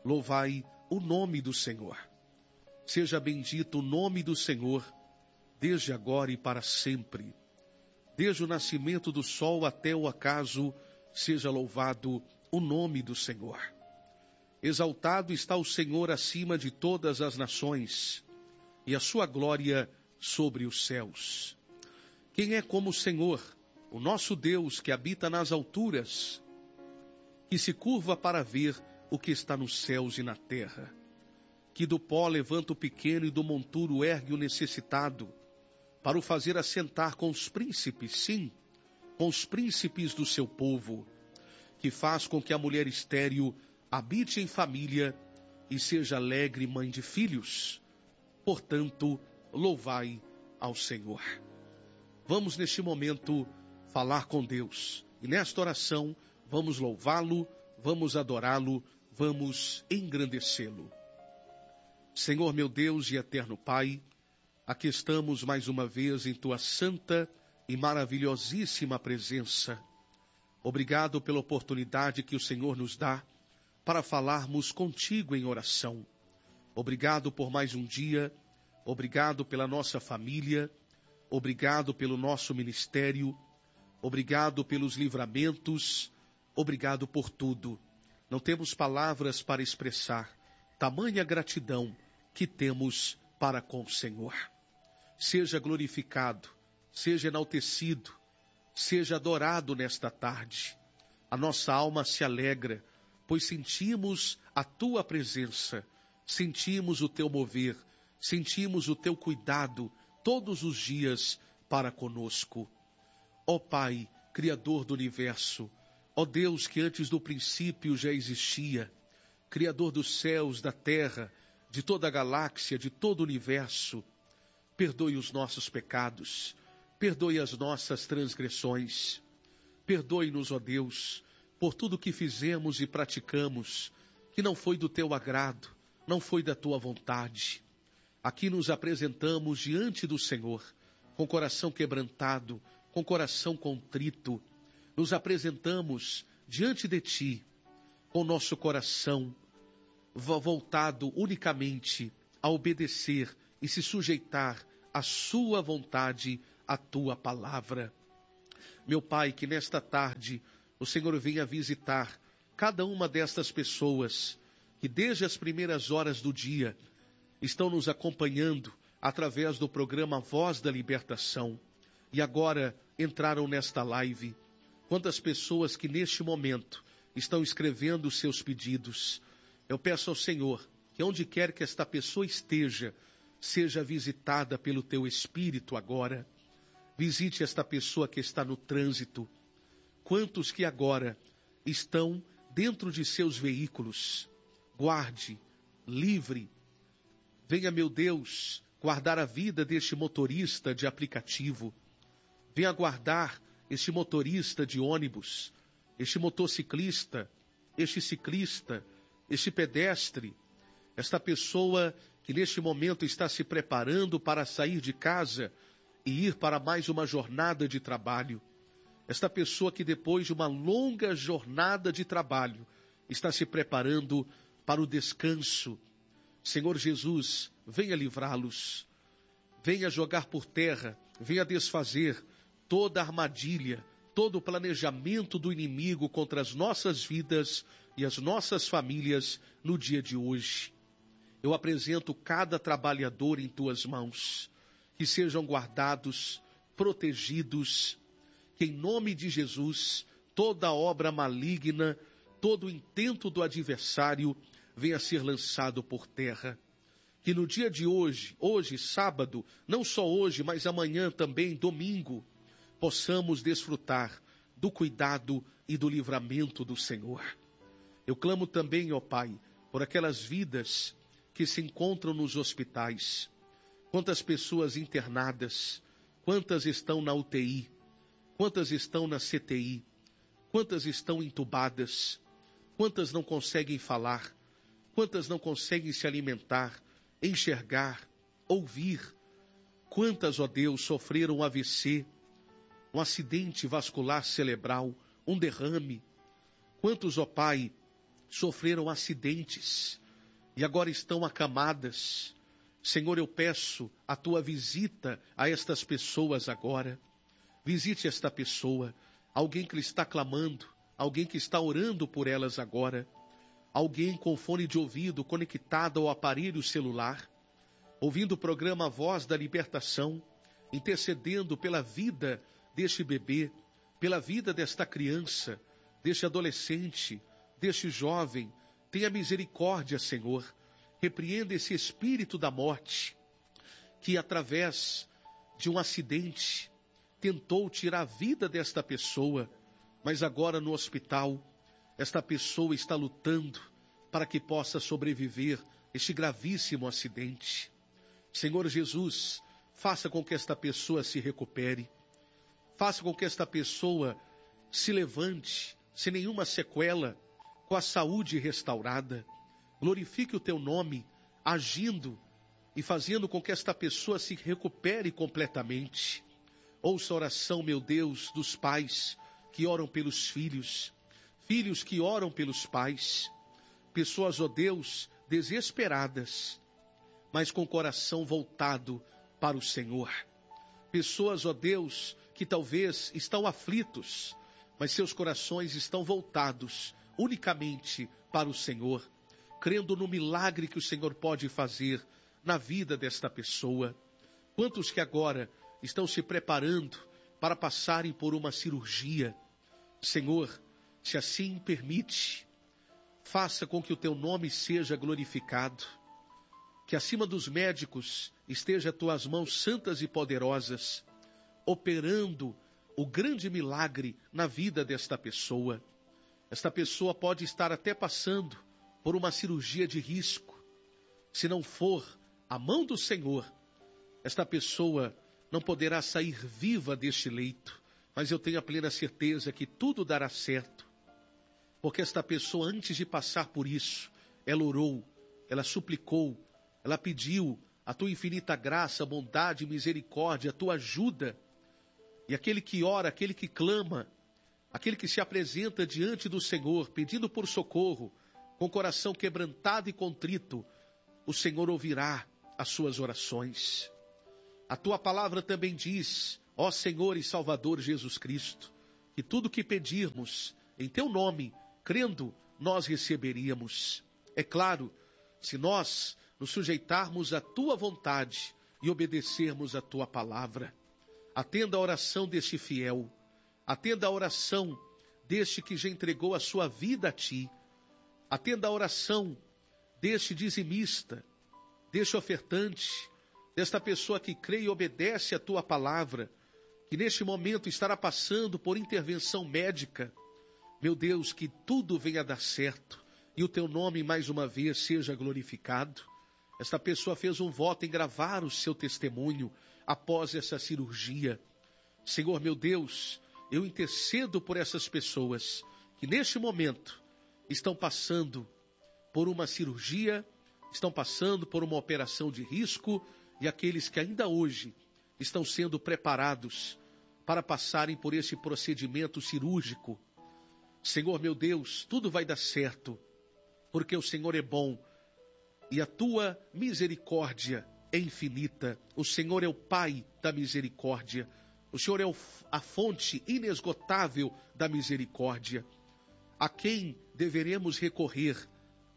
Louvai o nome do Senhor. Seja bendito o nome do Senhor, desde agora e para sempre. Desde o nascimento do sol até o acaso, seja louvado o nome do Senhor. Exaltado está o Senhor acima de todas as nações, e a sua glória sobre os céus. Quem é como o Senhor, o nosso Deus, que habita nas alturas, que se curva para ver o que está nos céus e na terra, que do pó levanta o pequeno e do monturo ergue o necessitado, para o fazer assentar com os príncipes, sim, com os príncipes do seu povo, que faz com que a mulher estéril habite em família e seja alegre mãe de filhos. Portanto, louvai ao Senhor. Vamos neste momento falar com Deus, e nesta oração vamos louvá-lo, vamos adorá-lo, vamos engrandecê-lo. Senhor meu Deus e eterno Pai, aqui estamos mais uma vez em Tua santa e maravilhosíssima presença. Obrigado pela oportunidade que o Senhor nos dá para falarmos contigo em oração. Obrigado por mais um dia, obrigado pela nossa família, obrigado pelo nosso ministério, obrigado pelos livramentos, obrigado por tudo. Não temos palavras para expressar tamanha gratidão que temos para com o Senhor. Seja glorificado, seja enaltecido, seja adorado nesta tarde. A nossa alma se alegra, pois sentimos a Tua presença, sentimos o Teu mover, sentimos o Teu cuidado todos os dias para conosco. Ó Pai, Criador do universo, ó Deus que antes do princípio já existia, Criador dos céus, da terra, de toda a galáxia, de todo o universo, perdoe os nossos pecados, perdoe as nossas transgressões, perdoe-nos, ó Deus, por tudo que fizemos e praticamos, que não foi do Teu agrado, não foi da Tua vontade. Aqui nos apresentamos diante do Senhor, com coração quebrantado, com coração contrito. Nos apresentamos diante de Ti, com nosso coração voltado unicamente a obedecer e se sujeitar à Sua vontade, à Tua palavra. Meu Pai, que nesta tarde o Senhor venha visitar cada uma destas pessoas que desde as primeiras horas do dia estão nos acompanhando através do programa Voz da Libertação e agora entraram nesta live. Quantas pessoas que neste momento estão escrevendo os seus pedidos. Eu peço ao Senhor que onde quer que esta pessoa esteja, seja visitada pelo Teu Espírito agora. Visite esta pessoa que está no trânsito. Quantos que agora estão dentro de seus veículos. Guarde, livre. Venha, meu Deus, guardar a vida deste motorista de aplicativo. Venha guardar este motorista de ônibus, este motociclista, este ciclista, este pedestre, esta pessoa que neste momento está se preparando para sair de casa e ir para mais uma jornada de trabalho. Esta pessoa que depois de uma longa jornada de trabalho está se preparando para o descanso. Senhor Jesus, venha livrá-los, venha jogar por terra, venha desfazer toda a armadilha, todo o planejamento do inimigo contra as nossas vidas e as nossas famílias no dia de hoje. Eu apresento cada trabalhador em Tuas mãos, que sejam guardados, protegidos, que em nome de Jesus, toda obra maligna, todo o intento do adversário venha a ser lançado por terra. Que no dia de hoje, sábado, não só hoje, mas amanhã também, domingo, possamos desfrutar do cuidado e do livramento do Senhor. Eu clamo também, ó Pai, por aquelas vidas que se encontram nos hospitais. Quantas pessoas internadas, quantas estão na UTI, quantas estão na CTI, quantas estão entubadas, quantas não conseguem falar, quantas não conseguem se alimentar, enxergar, ouvir. Quantas, ó Deus, sofreram um AVC, um acidente vascular cerebral, um derrame. Quantos, ó Pai, sofreram acidentes e agora estão acamadas. Senhor, eu peço a tua visita a estas pessoas agora. Visite esta pessoa, alguém que lhe está clamando, alguém que está orando por elas agora, alguém com fone de ouvido conectado ao aparelho celular, ouvindo o programa Voz da Libertação, intercedendo pela vida deste bebê, pela vida desta criança, deste adolescente, deste jovem. Tenha misericórdia, Senhor. Repreenda esse espírito da morte, que através de um acidente tentou tirar a vida desta pessoa, mas agora no hospital, esta pessoa está lutando para que possa sobreviver este gravíssimo acidente. Senhor Jesus, faça com que esta pessoa se recupere, faça com que esta pessoa se levante sem nenhuma sequela, com a saúde restaurada. Glorifique o teu nome, agindo e fazendo com que esta pessoa se recupere completamente. Ouça a oração, meu Deus, dos pais que oram pelos filhos, filhos que oram pelos pais, pessoas, ó Deus, desesperadas, mas com o coração voltado para o Senhor. Pessoas, ó Deus, que talvez estão aflitos, mas seus corações estão voltados unicamente para o Senhor, crendo no milagre que o Senhor pode fazer na vida desta pessoa. Quantos que agora estão se preparando para passarem por uma cirurgia? Senhor, se assim permite, faça com que o teu nome seja glorificado, que acima dos médicos esteja tuas mãos santas e poderosas, operando o grande milagre na vida desta pessoa. Esta pessoa pode estar até passando por uma cirurgia de risco. Se não for a mão do Senhor, esta pessoa não poderá sair viva deste leito. Mas eu tenho a plena certeza que tudo dará certo, porque esta pessoa, antes de passar por isso, ela orou, ela suplicou, ela pediu a tua infinita graça, bondade, misericórdia, a tua ajuda. E aquele que ora, aquele que clama, aquele que se apresenta diante do Senhor, pedindo por socorro, com o coração quebrantado e contrito, o Senhor ouvirá as suas orações. A tua palavra também diz, ó Senhor e Salvador Jesus Cristo, que tudo que pedirmos em teu nome, crendo, nós receberíamos. É claro, se nós nos sujeitarmos à tua vontade e obedecermos à tua palavra. Atenda a oração deste fiel, atenda a oração deste que já entregou a sua vida a ti, atenda a oração deste dizimista, deste ofertante, desta pessoa que crê e obedece a tua palavra, que neste momento estará passando por intervenção médica. Meu Deus, que tudo venha a dar certo e o teu nome mais uma vez seja glorificado. Esta pessoa fez um voto em gravar o seu testemunho após essa cirurgia. Senhor, meu Deus, eu intercedo por essas pessoas que neste momento estão passando por uma cirurgia, estão passando por uma operação de risco, e aqueles que ainda hoje estão sendo preparados para passarem por esse procedimento cirúrgico. Senhor, meu Deus, tudo vai dar certo, porque o Senhor é bom e a tua misericórdia é infinita. O Senhor é o Pai da misericórdia. O Senhor é a fonte inesgotável da misericórdia. A quem deveremos recorrer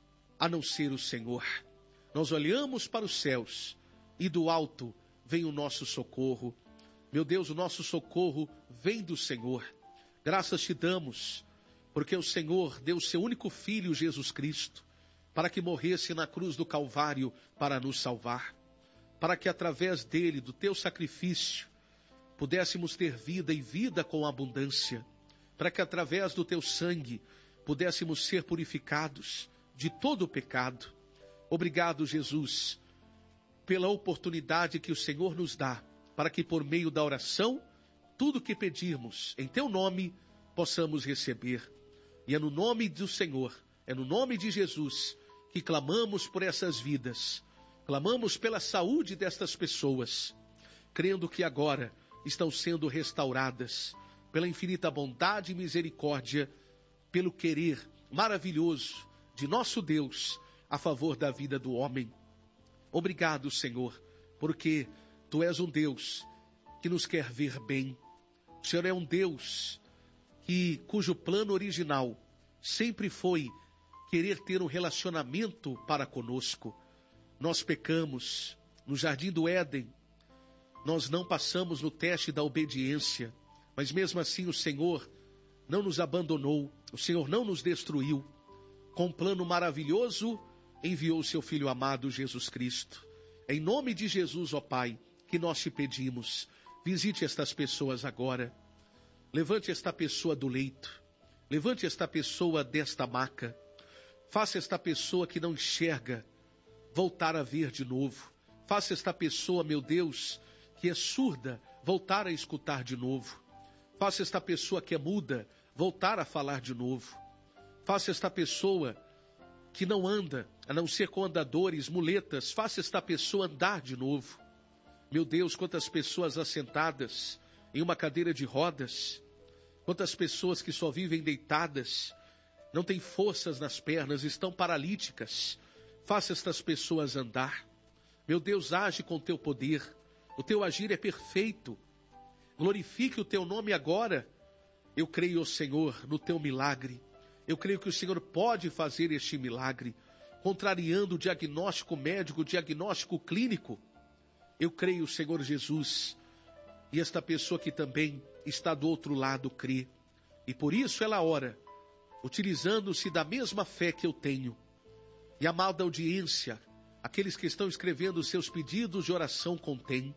a não ser o Senhor? Nós olhamos para os céus e do alto vem o nosso socorro. Meu Deus, o nosso socorro vem do Senhor. Graças te damos, porque o Senhor deu o seu único Filho, Jesus Cristo, para que morresse na cruz do Calvário para nos salvar, para que através dele, do teu sacrifício, pudéssemos ter vida e vida com abundância, para que através do teu sangue pudéssemos ser purificados de todo o pecado. Obrigado, Jesus, pela oportunidade que o Senhor nos dá, para que por meio da oração, tudo que pedirmos em teu nome, possamos receber. E é no nome do Senhor, é no nome de Jesus, que clamamos por essas vidas, clamamos pela saúde destas pessoas, crendo que agora estão sendo restauradas pela infinita bondade e misericórdia, pelo querer maravilhoso de nosso Deus a favor da vida do homem. Obrigado, Senhor, porque Tu és um Deus que nos quer ver bem. O Senhor é um Deus cujo plano original sempre foi querer ter um relacionamento para conosco. Nós pecamos no jardim do Éden, nós não passamos no teste da obediência, mas mesmo assim o Senhor não nos abandonou, o Senhor não nos destruiu. Com um plano maravilhoso, enviou o seu Filho amado Jesus Cristo. Em nome de Jesus, ó Pai, que nós te pedimos, visite estas pessoas agora. Levante esta pessoa do leito. Levante esta pessoa desta maca. Faça esta pessoa que não enxerga voltar a ver de novo. Faça esta pessoa, meu Deus, que é surda, voltar a escutar de novo. Faça esta pessoa que é muda voltar a falar de novo. Faça esta pessoa que não anda, a não ser com andadores, muletas, faça esta pessoa andar de novo. Meu Deus, quantas pessoas assentadas em uma cadeira de rodas, quantas pessoas que só vivem deitadas, não têm forças nas pernas, estão paralíticas. Faça estas pessoas andar. Meu Deus, age com teu poder. O teu agir é perfeito. Glorifique o teu nome agora. Eu creio, Senhor, no teu milagre. Eu creio que o Senhor pode fazer este milagre, contrariando o diagnóstico médico, o diagnóstico clínico. Eu creio, Senhor Jesus, e esta pessoa que também está do outro lado crê. E por isso ela ora, utilizando-se da mesma fé que eu tenho. E a amada audiência, aqueles que estão escrevendo seus pedidos de oração contém.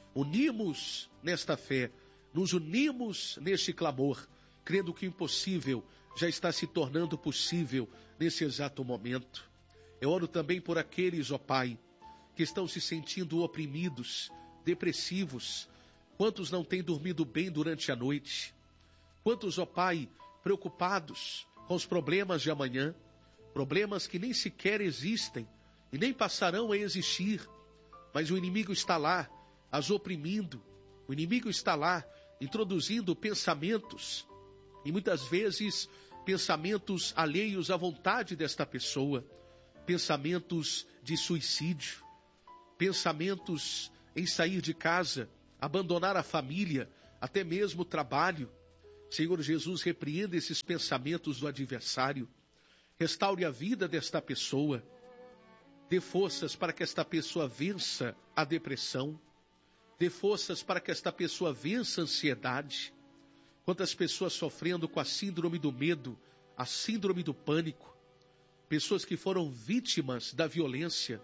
Unimos nesta fé, nos unimos neste clamor, crendo que o impossível já está se tornando possível nesse exato momento. Eu oro também por aqueles, ó Pai, que estão se sentindo oprimidos, depressivos. Quantos não têm dormido bem durante a noite? Quantos, ó Pai, preocupados com os problemas de amanhã, problemas que nem sequer existem e nem passarão a existir, mas o inimigo está lá, as oprimindo, o inimigo está lá, introduzindo pensamentos, e muitas vezes pensamentos alheios à vontade desta pessoa, pensamentos de suicídio, pensamentos em sair de casa, abandonar a família, até mesmo o trabalho. Senhor Jesus, repreenda esses pensamentos do adversário, restaure a vida desta pessoa, dê forças para que esta pessoa vença a depressão, dê forças para que esta pessoa vença a ansiedade. Quantas pessoas sofrendo com a síndrome do medo, a síndrome do pânico, pessoas que foram vítimas da violência,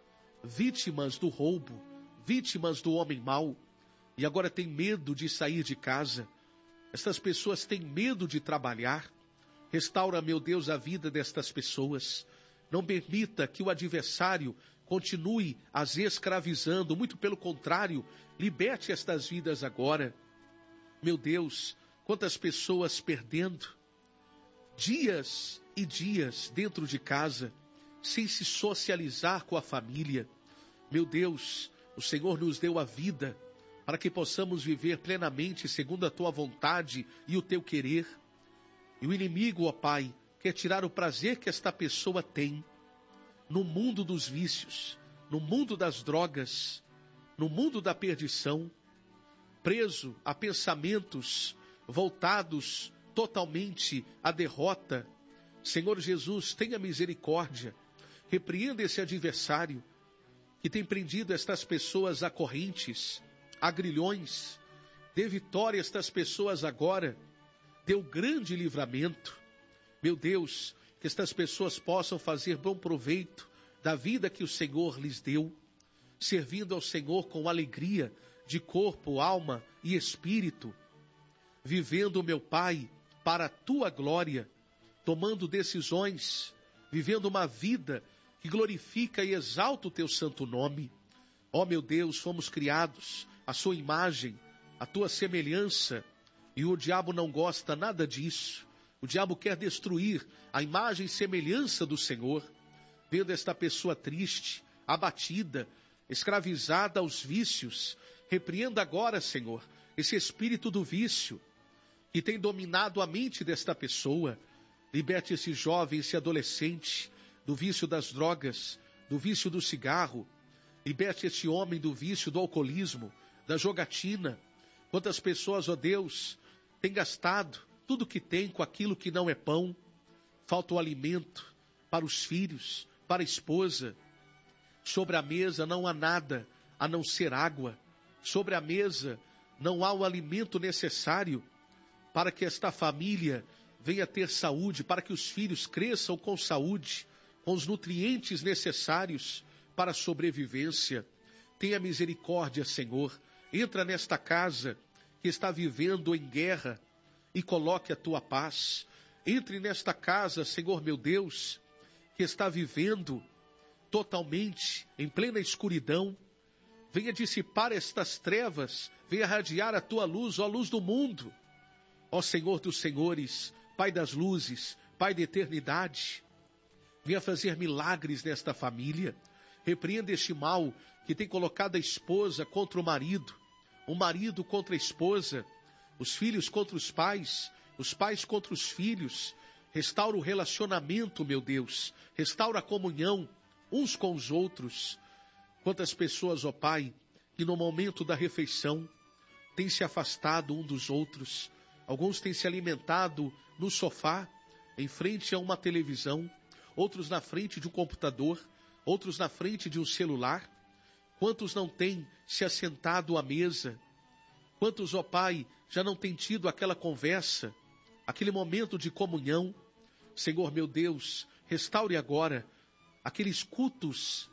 vítimas do roubo, vítimas do homem mau, e agora têm medo de sair de casa. Estas pessoas têm medo de trabalhar. Restaura, meu Deus, a vida destas pessoas. Não permita que o adversário continue as escravizando, muito pelo contrário, liberte estas vidas agora. Meu Deus, quantas pessoas perdendo dias e dias dentro de casa, sem se socializar com a família. Meu Deus, o Senhor nos deu a vida para que possamos viver plenamente segundo a tua vontade e o teu querer. E o inimigo, ó Pai, quer tirar o prazer que esta pessoa tem no mundo dos vícios, no mundo das drogas, no mundo da perdição, preso a pensamentos voltados totalmente à derrota. Senhor Jesus, tenha misericórdia, repreenda esse adversário que tem prendido estas pessoas a correntes, a grilhões. Dê vitória a estas pessoas agora, dê o grande livramento. Meu Deus, que estas pessoas possam fazer bom proveito da vida que o Senhor lhes deu, servindo ao Senhor com alegria de corpo, alma e espírito, vivendo, meu Pai, para a tua glória, tomando decisões, vivendo uma vida que glorifica e exalta o teu santo nome. Ó meu Deus, fomos criados à sua imagem, à tua semelhança, e o diabo não gosta nada disso. O diabo quer destruir a imagem e semelhança do Senhor. Vendo esta pessoa triste, abatida, escravizada aos vícios, repreenda agora, Senhor, esse espírito do vício que tem dominado a mente desta pessoa. Liberte esse jovem, esse adolescente, do vício das drogas, do vício do cigarro. Liberte este homem do vício do alcoolismo, da jogatina. Quantas pessoas, ó Deus, têm gastado tudo que tem com aquilo que não é pão. Falta o alimento para os filhos, para a esposa. Sobre a mesa não há nada a não ser água. Sobre a mesa não há o alimento necessário para que esta família venha ter saúde, para que os filhos cresçam com saúde, com os nutrientes necessários para a sobrevivência. Tenha misericórdia, Senhor. Entra nesta casa que está vivendo em guerra e coloque a tua paz. Entre nesta casa, Senhor meu Deus, que está vivendo totalmente em plena escuridão. Venha dissipar estas trevas, venha radiar a tua luz, ó luz do mundo. Ó Senhor dos senhores, Pai das luzes, Pai da eternidade, venha fazer milagres nesta família. Repreenda este mal que tem colocado a esposa contra o marido contra a esposa, os filhos contra os pais contra os filhos. Restaura o relacionamento, meu Deus. Restaura a comunhão uns com os outros. Quantas pessoas, ó Pai, que no momento da refeição têm se afastado um dos outros. Alguns têm se alimentado no sofá, em frente a uma televisão, outros na frente de um computador, outros na frente de um celular. Quantos não têm se assentado à mesa? Quantos, ó Pai, já não têm tido aquela conversa, aquele momento de comunhão? Senhor meu Deus, restaure agora aqueles cultos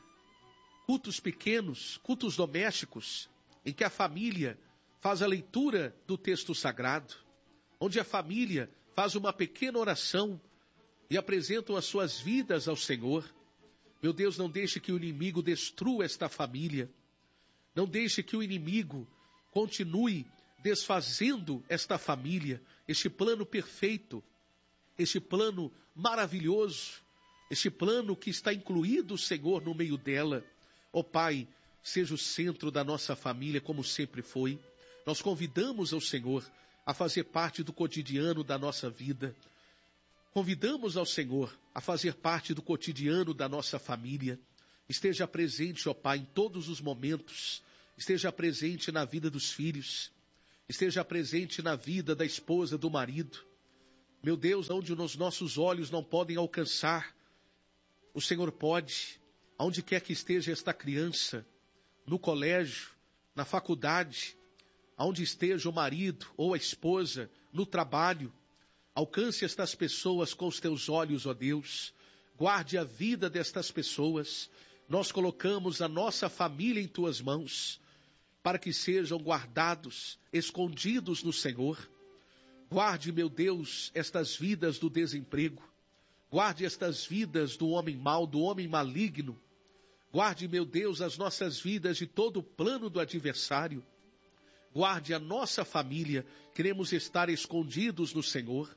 pequenos, cultos domésticos, em que a família faz a leitura do texto sagrado, onde a família faz uma pequena oração e apresentam as suas vidas ao Senhor. Meu Deus, não deixe que o inimigo destrua esta família. Não deixe que o inimigo continue desfazendo esta família, este plano perfeito, este plano maravilhoso, este plano que está incluído, Senhor, no meio dela. Ó Pai, seja o centro da nossa família, como sempre foi. Nós convidamos ao Senhor a fazer parte do cotidiano da nossa vida. Convidamos ao Senhor a fazer parte do cotidiano da nossa família. Esteja presente, ó Pai, em todos os momentos. Esteja presente na vida dos filhos. Esteja presente na vida da esposa, do marido. Meu Deus, onde os nossos olhos não podem alcançar, o Senhor pode. Aonde quer que esteja esta criança, no colégio, na faculdade, aonde esteja o marido ou a esposa, no trabalho, alcance estas pessoas com os teus olhos, ó Deus. Guarde a vida destas pessoas. Nós colocamos a nossa família em tuas mãos, para que sejam guardados, escondidos no Senhor. Guarde, meu Deus, estas vidas do desemprego. Guarde estas vidas do homem mau, do homem maligno. Guarde, meu Deus, as nossas vidas de todo o plano do adversário. Guarde a nossa família. Queremos estar escondidos no Senhor.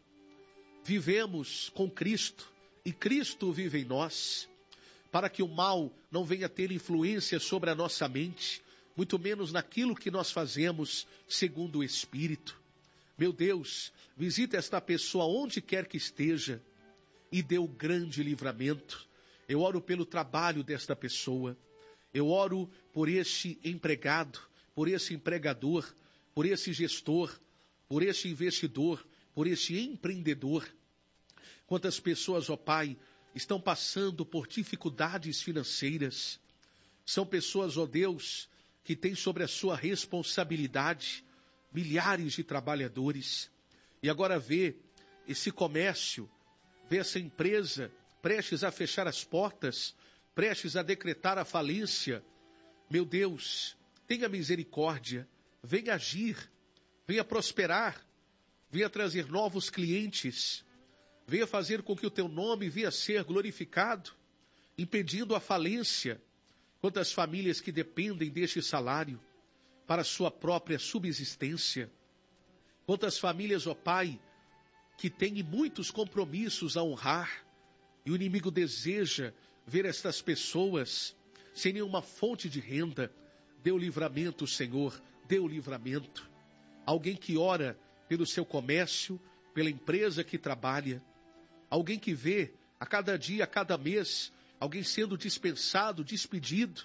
Vivemos com Cristo e Cristo vive em nós, para que o mal não venha ter influência sobre a nossa mente, muito menos naquilo que nós fazemos segundo o Espírito. Meu Deus, visita esta pessoa onde quer que esteja e dê o grande livramento. Eu oro pelo trabalho desta pessoa. Eu oro por este empregado, por esse empregador, por esse gestor, por este investidor, por este empreendedor. Quantas pessoas, ó Pai, estão passando por dificuldades financeiras. São pessoas, ó Deus, que têm sobre a sua responsabilidade milhares de trabalhadores. E agora vê esse comércio, vê essa empresa prestes a fechar as portas, prestes a decretar a falência. Meu Deus, tenha misericórdia, venha agir, venha prosperar, venha trazer novos clientes, venha fazer com que o teu nome venha ser glorificado, impedindo a falência. Quantas famílias que dependem deste salário para a sua própria subsistência. Quantas famílias, ó Pai, que têm muitos compromissos a honrar, e o inimigo deseja ver estas pessoas sem nenhuma fonte de renda. Dê o livramento, Senhor, dê o livramento. Alguém que ora pelo seu comércio, pela empresa que trabalha, alguém que vê A cada dia, a cada mês, alguém sendo dispensado, despedido,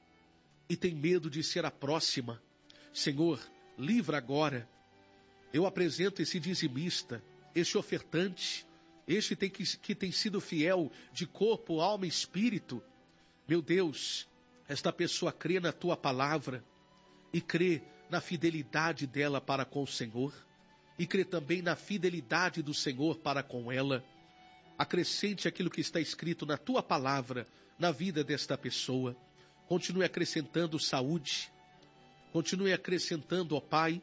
e tem medo de ser a próxima. Senhor, livra agora. Eu apresento esse dizimista, este ofertante, este que tem sido fiel de corpo, alma e espírito. Meu Deus, esta pessoa crê na tua palavra e crê na fidelidade dela para com o Senhor e crê também na fidelidade do Senhor para com ela. Acrescente aquilo que está escrito na tua palavra na vida desta pessoa. Continue acrescentando saúde. Continue acrescentando, ó Pai,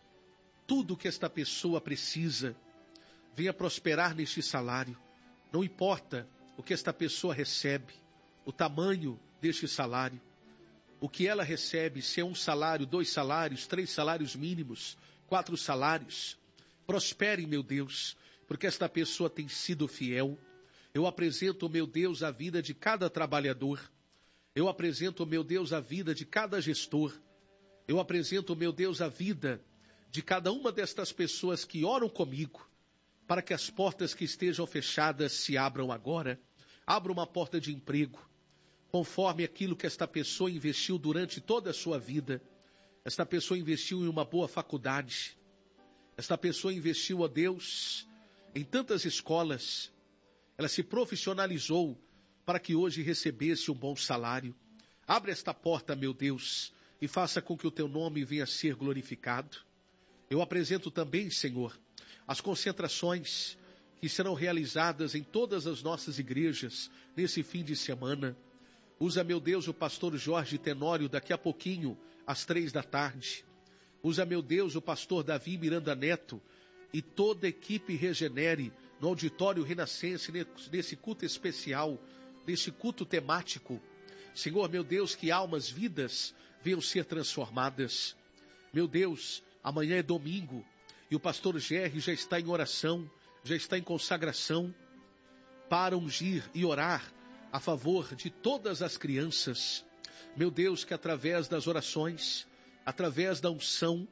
tudo que esta pessoa precisa. Venha prosperar neste salário. Não importa o que esta pessoa recebe, o tamanho deste salário, o que ela recebe, se é 1 salário, 2 salários, 3 salários mínimos, 4 salários. Prospere, meu Deus, porque esta pessoa tem sido fiel. Eu apresento, meu Deus, a vida de cada trabalhador. Eu apresento, meu Deus, a vida de cada gestor. Eu apresento, meu Deus, a vida de cada uma destas pessoas que oram comigo, para que as portas que estejam fechadas se abram agora. Abra uma porta de emprego, conforme aquilo que esta pessoa investiu durante toda a sua vida. Esta pessoa investiu em uma boa faculdade. Esta pessoa investiu, ó Deus, em tantas escolas. Ela se profissionalizou para que hoje recebesse um bom salário. Abre esta porta, meu Deus, e faça com que o teu nome venha a ser glorificado. Eu apresento também, Senhor, as concentrações que serão realizadas em todas as nossas igrejas nesse fim de semana. Usa, meu Deus, o pastor Jorge Tenório daqui a pouquinho, às 3 da tarde. Usa, meu Deus, o pastor Davi Miranda Neto e toda a equipe Regenere no auditório Renascense, nesse culto especial, nesse culto temático. Senhor, meu Deus, que almas, vidas venham ser transformadas. Meu Deus, amanhã é domingo e o pastor Gerry já está em oração, já está em consagração para ungir e orar a favor de todas as crianças. Meu Deus, que através das orações, através da unção,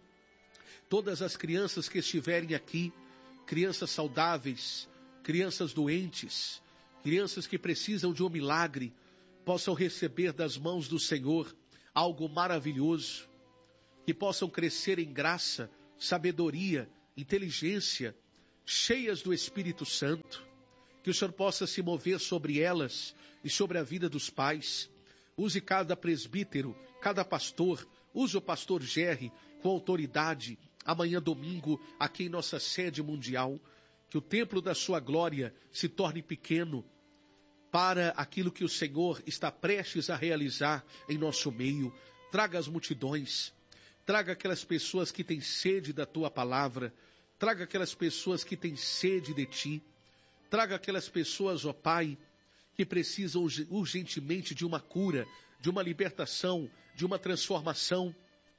todas as crianças que estiverem aqui, crianças saudáveis, crianças doentes, crianças que precisam de um milagre, possam receber das mãos do Senhor algo maravilhoso, que possam crescer em graça, sabedoria, inteligência, cheias do Espírito Santo, que o Senhor possa se mover sobre elas e sobre a vida dos pais. Use cada presbítero, cada pastor, use o pastor Gerry com autoridade, amanhã domingo, aqui em nossa sede mundial, que o templo da sua glória se torne pequeno para aquilo que o Senhor está prestes a realizar em nosso meio. Traga as multidões, traga aquelas pessoas que têm sede da tua palavra, traga aquelas pessoas que têm sede de ti, traga aquelas pessoas, ó Pai, que precisam urgentemente de uma cura, de uma libertação, de uma transformação.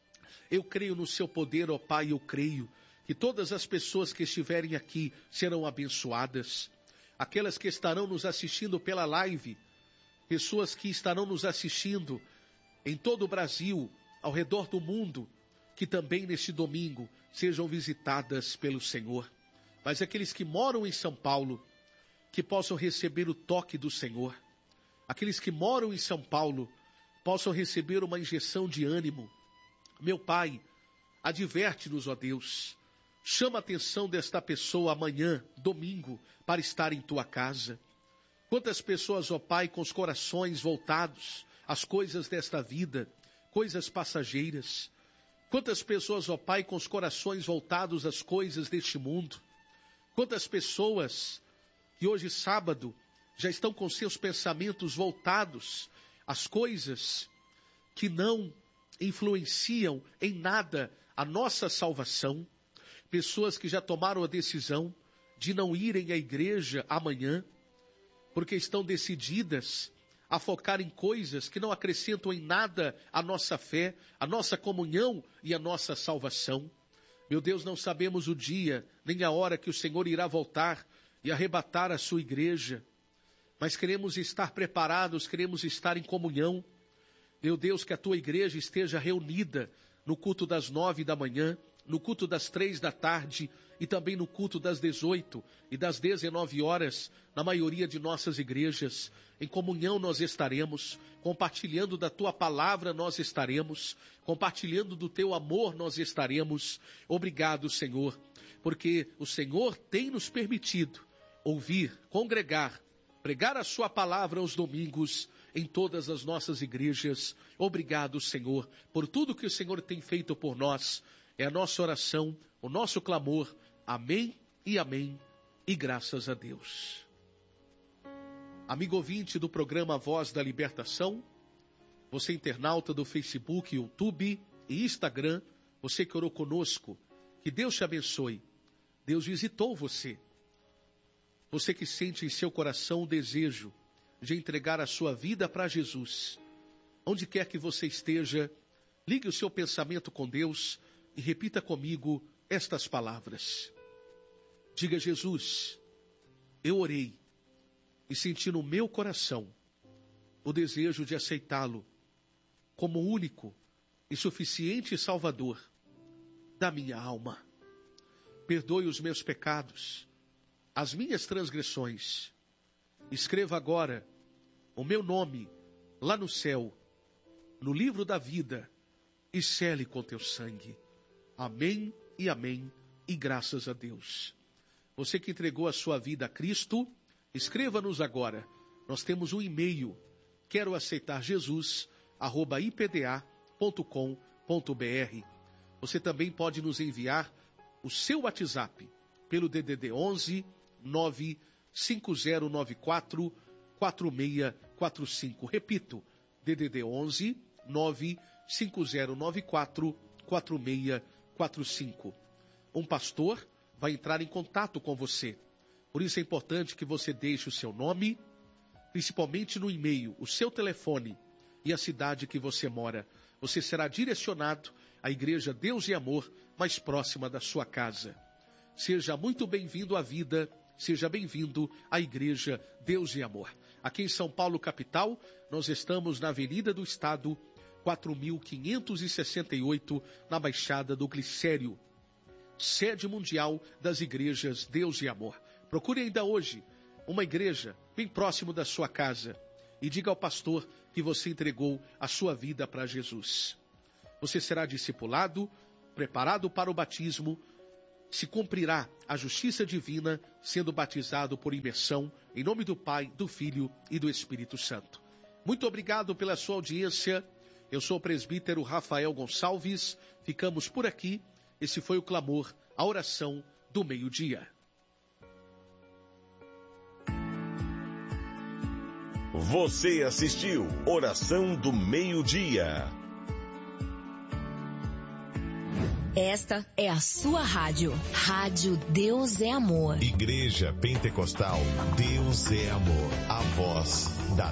Eu creio no seu poder, ó Pai, eu creio que todas as pessoas que estiverem aqui serão abençoadas. Aquelas que estarão nos assistindo pela live, pessoas que estarão nos assistindo em todo o Brasil, ao redor do mundo, que também neste domingo sejam visitadas pelo Senhor. Mas aqueles que moram em São Paulo, que possam receber o toque do Senhor. Aqueles que moram em São Paulo, possam receber uma injeção de ânimo. Meu Pai, adverte-nos, ó Deus. Chama a atenção desta pessoa amanhã, domingo, para estar em tua casa. Quantas pessoas, ó Pai, com os corações voltados às coisas desta vida, coisas passageiras. Quantas pessoas, ó Pai, com os corações voltados às coisas deste mundo. Quantas pessoas que hoje, sábado, já estão com seus pensamentos voltados às coisas que não influenciam em nada a nossa salvação. Pessoas que já tomaram a decisão de não irem à igreja amanhã, porque estão decididas a focar em coisas que não acrescentam em nada a nossa fé, a nossa comunhão e a nossa salvação. Meu Deus, não sabemos o dia, nem a hora que o Senhor irá voltar e arrebatar a sua igreja, mas queremos estar preparados, queremos estar em comunhão. Meu Deus, que a tua igreja esteja reunida no culto das 9 da manhã, no culto das 3 da tarde e também no culto das 18 e das 19 horas, na maioria de nossas igrejas. Em comunhão nós estaremos, compartilhando da tua palavra nós estaremos, compartilhando do teu amor nós estaremos. Obrigado, Senhor, porque o Senhor tem nos permitido ouvir, congregar, pregar a sua palavra aos domingos em todas as nossas igrejas. Obrigado, Senhor, por tudo que o Senhor tem feito por nós. É a nossa oração, o nosso clamor. Amém e amém. E graças a Deus. Amigo ouvinte do programa Voz da Libertação, você internauta do Facebook, YouTube e Instagram, você que orou conosco, que Deus te abençoe. Deus visitou você. Você que sente em seu coração o desejo de entregar a sua vida para Jesus. Onde quer que você esteja, ligue o seu pensamento com Deus e repita comigo estas palavras. Diga: Jesus, eu orei e senti no meu coração o desejo de aceitá-lo como único e suficiente Salvador da minha alma. Perdoe os meus pecados, as minhas transgressões. Escreva agora o meu nome lá no céu, no livro da vida, e sele com teu sangue. Amém e amém, e graças a Deus. Você que entregou a sua vida a Cristo, escreva-nos agora. Nós temos um e-mail, quero aceitar Jesus, @ipda.com.br. Você também pode nos enviar o seu WhatsApp pelo DDD 11 95094 4645. Repito, DDD 11 95094 4645. Um pastor vai entrar em contato com você. Por isso é importante que você deixe o seu nome, principalmente no e-mail, o seu telefone e a cidade que você mora. Você será direcionado à Igreja Deus e Amor mais próxima da sua casa. Seja muito bem-vindo à vida, seja bem-vindo à Igreja Deus e Amor. Aqui em São Paulo, capital, nós estamos na Avenida do Estado, 4568, na Baixada do Glicério, sede mundial das igrejas Deus e Amor. Procure ainda hoje uma igreja bem próximo da sua casa e diga ao pastor que você entregou a sua vida para Jesus. Você será discipulado, preparado para o batismo, se cumprirá a justiça divina sendo batizado por imersão em nome do Pai, do Filho e do Espírito Santo. Muito obrigado pela sua audiência. Eu sou o presbítero Rafael Gonçalves. Ficamos por aqui. Esse foi o clamor, a oração do meio-dia. Você assistiu Oração do Meio-Dia. Esta é a sua rádio. Rádio Deus é Amor. Igreja Pentecostal Deus é Amor. A voz da